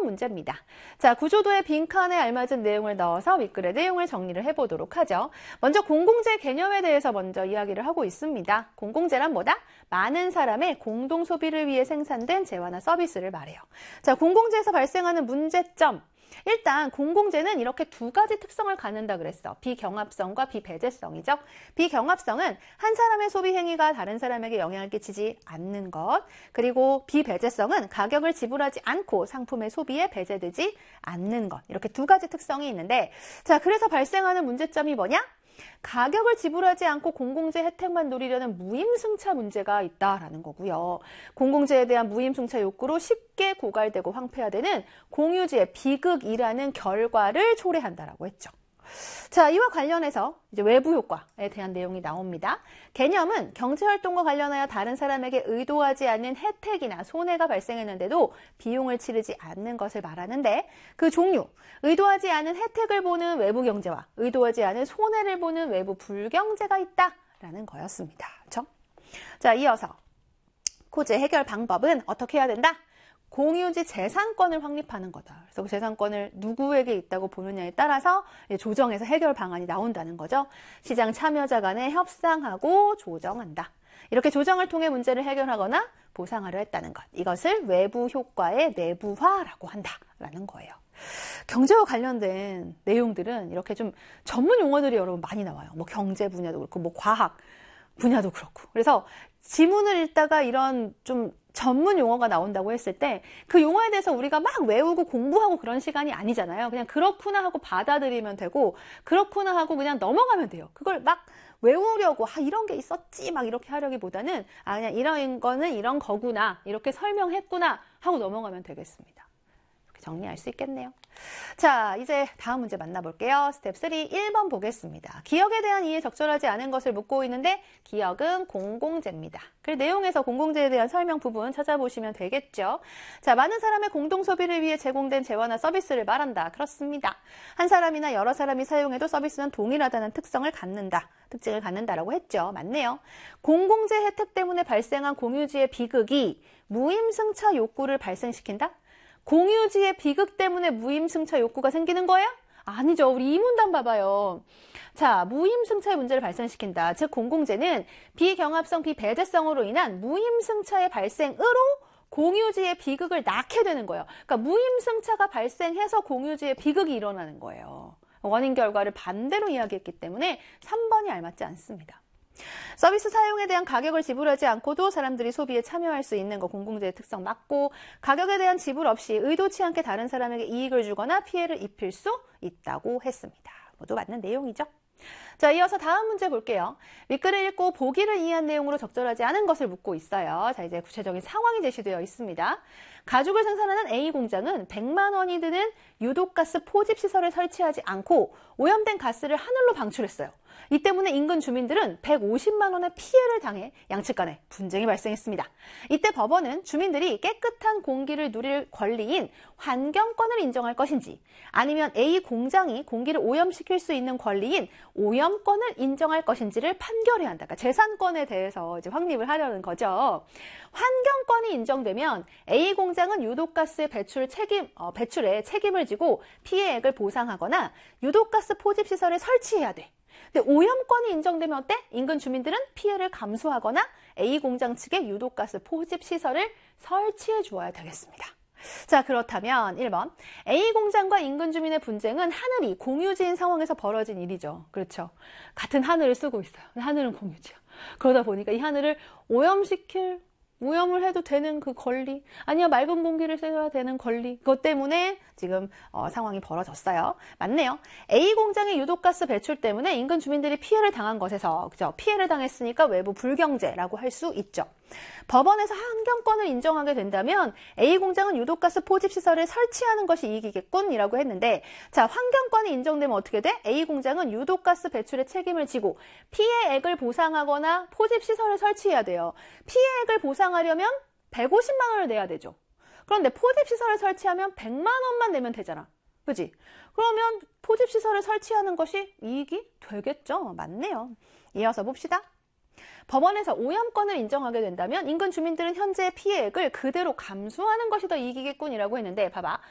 1번 문제입니다. 자, 구조도에 빈칸에 알맞은 내용을 넣어서 윗글의 내용을 정리를 해보도록 하죠. 먼저 공공재 개념에 대해서 먼저 이야기를 하고 있습니다. 공공재란 뭐다? 많은 사람의 공동 소비를 위해 생산된 재화나 서비스를 말해요. 자, 공공재에서 발생하는 문제점. 일단 공공재는 이렇게 두 가지 특성을 갖는다 그랬어. 비경합성과 비배제성이죠. 비경합성은 한 사람의 소비 행위가 다른 사람에게 영향을 끼치지 않는 것. 그리고 비배제성은 가격을 지불하지 않고 상품의 소비에 배제되지 않는 것. 이렇게 두 가지 특성이 있는데, 자, 그래서 발생하는 문제점이 뭐냐? 가격을 지불하지 않고 공공재 혜택만 노리려는 무임승차 문제가 있다라는 거고요. 공공재에 대한 무임승차 욕구로 쉽게 고갈되고 황폐화되는 공유지의 비극이라는 결과를 초래한다라고 했죠. 자, 이와 관련해서 이제 외부 효과에 대한 내용이 나옵니다. 개념은 경제활동과 관련하여 다른 사람에게 의도하지 않는 혜택이나 손해가 발생했는데도 비용을 치르지 않는 것을 말하는데, 그 종류, 의도하지 않은 혜택을 보는 외부 경제와 의도하지 않은 손해를 보는 외부 불경제가 있다라는 거였습니다. 그렇죠? 자, 이어서 고제 해결 방법은 어떻게 해야 된다? 공유지 재산권을 확립하는 거다. 그래서 그 재산권을 누구에게 있다고 보느냐에 따라서 조정해서 해결 방안이 나온다는 거죠. 시장 참여자 간에 협상하고 조정한다. 이렇게 조정을 통해 문제를 해결하거나 보상하려 했다는 것. 이것을 외부 효과의 내부화라고 한다라는 거예요. 경제와 관련된 내용들은 이렇게 좀 전문 용어들이 여러분 많이 나와요. 뭐 경제 분야도 그렇고, 뭐 과학 분야도 그렇고. 그래서 지문을 읽다가 이런 좀 전문 용어가 나온다고 했을 때 그 용어에 대해서 우리가 막 외우고 공부하고 그런 시간이 아니잖아요. 그냥 그렇구나 하고 받아들이면 되고, 그렇구나 하고 그냥 넘어가면 돼요. 그걸 막 외우려고 이런 게 있었지 막 이렇게 하려기보다는 그냥 이런 거는 이런 거구나 이렇게 설명했구나 하고 넘어가면 되겠습니다. 이렇게 정리할 수 있겠네요. 자, 이제 다음 문제 만나볼게요. 스텝 3, 1번 보겠습니다. 기억에 대한 이해 적절하지 않은 것을 묻고 있는데 기억은 공공재입니다. 그 내용에서 공공재에 대한 설명 부분 찾아보시면 되겠죠. 자, 많은 사람의 공동 소비를 위해 제공된 재화나 서비스를 말한다. 그렇습니다. 한 사람이나 여러 사람이 사용해도 서비스는 동일하다는 특징을 갖는다라고 했죠. 맞네요. 공공재 혜택 때문에 발생한 공유지의 비극이 무임승차 욕구를 발생시킨다? 공유지의 비극 때문에 무임승차 욕구가 생기는 거예요? 아니죠. 우리 이 문단 봐봐요. 자, 무임승차의 문제를 발생시킨다. 즉 공공재는 비경합성, 비배제성으로 인한 무임승차의 발생으로 공유지의 비극을 낳게 되는 거예요. 그러니까 무임승차가 발생해서 공유지의 비극이 일어나는 거예요. 원인 결과를 반대로 이야기했기 때문에 3번이 알맞지 않습니다. 서비스 사용에 대한 가격을 지불하지 않고도 사람들이 소비에 참여할 수 있는 거 공공재의 특성 맞고, 가격에 대한 지불 없이 의도치 않게 다른 사람에게 이익을 주거나 피해를 입힐 수 있다고 했습니다. 모두 맞는 내용이죠. 자, 이어서 다음 문제 볼게요. 윗글을 읽고 보기를 이해한 내용으로 적절하지 않은 것을 묻고 있어요. 자, 이제 구체적인 상황이 제시되어 있습니다. 가죽을 생산하는 A 공장은 100만 원이 드는 유독가스 포집시설을 설치하지 않고 오염된 가스를 하늘로 방출했어요. 이 때문에 인근 주민들은 150만 원의 피해를 당해 양측 간에 분쟁이 발생했습니다. 이때 법원은 주민들이 깨끗한 공기를 누릴 권리인 환경권을 인정할 것인지, 아니면 A 공장이 공기를 오염시킬 수 있는 권리인 오염권을 인정할 것인지를 판결해야 한다. 그러니까 재산권에 대해서 이제 확립을 하려는 거죠. 환경권이 인정되면 A 공장은 유독가스의 배출에 책임을 지고 피해액을 보상하거나 유독가스 포집시설을 설치해야 돼. 근데 오염권이 인정되면 어때? 인근 주민들은 피해를 감수하거나 A 공장 측에 유독가스 포집시설을 설치해 주어야 되겠습니다. 자, 그렇다면 1번. A 공장과 인근 주민의 분쟁은 하늘이 공유지인 상황에서 벌어진 일이죠. 그렇죠. 같은 하늘을 쓰고 있어요. 근데 하늘은 공유지야. 그러다 보니까 이 하늘을 오염을 해도 되는 그 권리, 아니야 맑은 공기를 써야 되는 권리, 그것 때문에 지금 상황이 벌어졌어요. 맞네요. A 공장의 유독가스 배출 때문에 인근 주민들이 피해를 당한 것에서, 그죠? 피해를 당했으니까 외부 불경제라고 할 수 있죠. 법원에서 환경권을 인정하게 된다면 A 공장은 유독가스 포집시설을 설치하는 것이 이익이겠군이라고 했는데, 자, 환경권이 인정되면 어떻게 돼? A 공장은 유독가스 배출에 책임을 지고 피해액을 보상하거나 포집시설을 설치해야 돼요. 피해액을 보상하려면 150만 원을 내야 되죠. 그런데 포집시설을 설치하면 100만 원만 내면 되잖아. 그지? 그러면 포집시설을 설치하는 것이 이익이 되겠죠. 맞네요. 이어서 봅시다. 법원에서 오염권을 인정하게 된다면 인근 주민들은 현재의 피해액을 그대로 감수하는 것이 더 이익이겠군이라고 했는데, 봐봐.